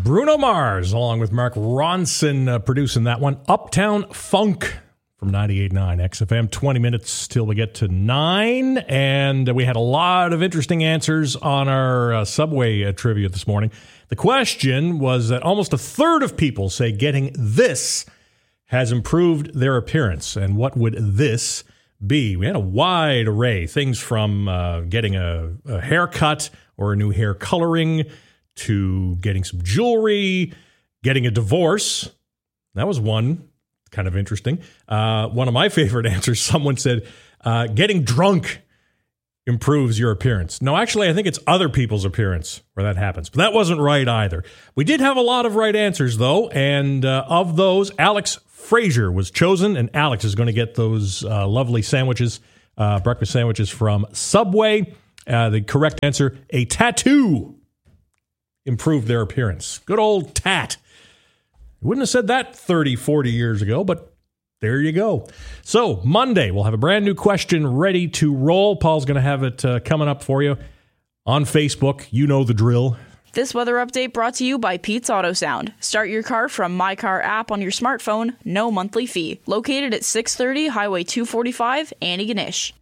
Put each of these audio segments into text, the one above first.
Bruno Mars, along with Mark Ronson, producing that one. Uptown Funk from 98.9 XFM. 20 minutes till we get to 9. And we had a lot of interesting answers on our Subway trivia this morning. The question was that almost a third of people say getting this has improved their appearance. And what would this be? We had a wide array. Things from getting a haircut or a new hair coloring to getting some jewelry, getting a divorce. That was one kind of interesting. One of my favorite answers, someone said, getting drunk improves your appearance. No, actually, I think it's other people's appearance where that happens. But that wasn't right either. We did have a lot of right answers, though. And of those, Alex Fraser was chosen. And Alex is going to get those lovely sandwiches, breakfast sandwiches from Subway. The correct answer, a tattoo improved their appearance. Good old tat. Wouldn't have said that 30, 40 years ago, but there you go. So Monday, we'll have a brand new question ready to roll. Paul's going to have it coming up for you on Facebook. You know the drill. This weather update brought to you by Pete's Auto Sound. Start your car from My Car app on your smartphone. No monthly fee. Located at 630 Highway 245, Antigonish.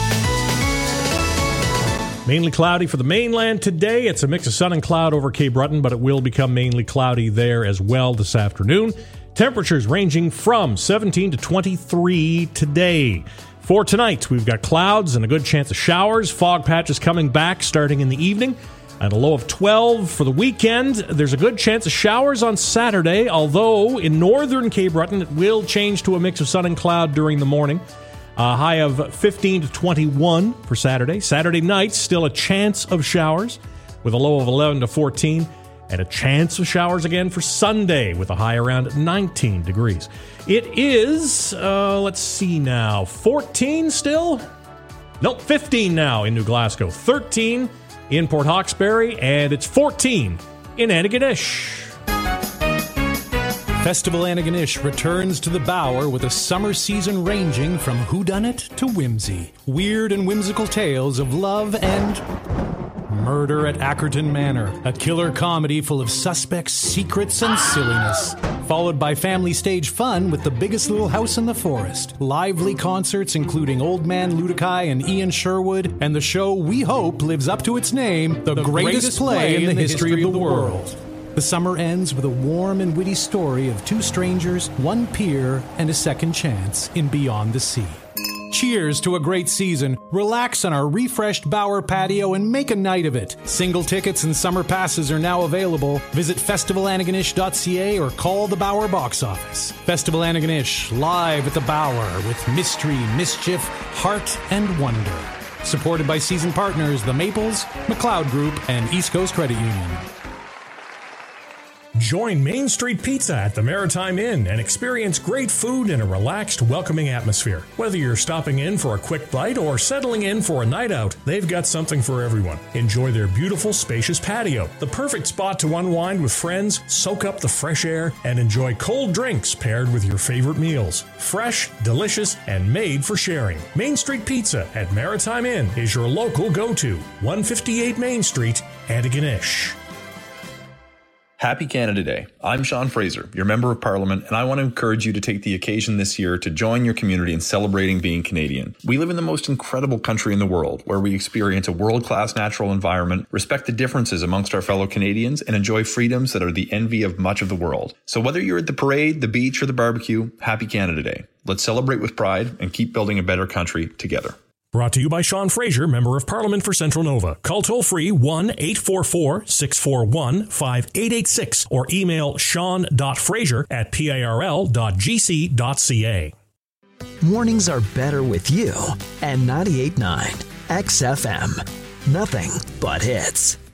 Mainly cloudy for the mainland today. It's a mix of sun and cloud over Cape Breton, but it will become mainly cloudy there as well this afternoon. Temperatures ranging from 17 to 23 today. For tonight, we've got clouds and a good chance of showers. Fog patches coming back starting in the evening. At a low of 12 for the weekend. There's a good chance of showers on Saturday, although in northern Cape Breton, it will change to a mix of sun and cloud during the morning. A high of 15 to 21 for Saturday. Saturday night, still a chance of showers with a low of 11 to 14. And a chance of showers again for Sunday with a high around 19 degrees. It is, let's see now, 14 still? Nope, 15 now in New Glasgow. 13 in Port Hawkesbury. And it's 14 in Antigonish. Festival Antigonish returns to the Bower with a summer season ranging from whodunit to whimsy. Weird and whimsical tales of love and murder at Ackerton Manor. A killer comedy full of suspects, secrets, and silliness. Followed by family stage fun with The Biggest Little House in the Forest. Lively concerts including Old Man Ludikai and Ian Sherwood. And the show we hope lives up to its name, the greatest play in the history of the world. The summer ends with a warm and witty story of two strangers, one peer, and a second chance in Beyond the Sea. Cheers to a great season. Relax on our refreshed Bower patio and make a night of it. Single tickets and summer passes are now available. Visit festivalantigonish.ca or call the Bower box office. Festival Antigonish, live at the Bower with mystery, mischief, heart, and wonder. Supported by season partners The Maples, McLeod Group, and East Coast Credit Union. Join Main Street Pizza at the Maritime Inn and experience great food in a relaxed, welcoming atmosphere. Whether you're stopping in for a quick bite or settling in for a night out, they've got something for everyone. Enjoy their beautiful, spacious patio, the perfect spot to unwind with friends, soak up the fresh air, and enjoy cold drinks paired with your favorite meals. Fresh, delicious, and made for sharing. Main Street Pizza at Maritime Inn is your local go-to. 158 Main Street, Antigonish. Happy Canada Day. I'm Sean Fraser, your Member of Parliament, and I want to encourage you to take the occasion this year to join your community in celebrating being Canadian. We live in the most incredible country in the world, where we experience a world-class natural environment, respect the differences amongst our fellow Canadians, and enjoy freedoms that are the envy of much of the world. So whether you're at the parade, the beach, or the barbecue, Happy Canada Day. Let's celebrate with pride and keep building a better country together. Brought to you by Sean Fraser, Member of Parliament for Central Nova. Call toll-free 1-844-641-5886 or email sean.fraser@pirl.gc.ca. Mornings are better with you and 98.9 XFM. Nothing but hits.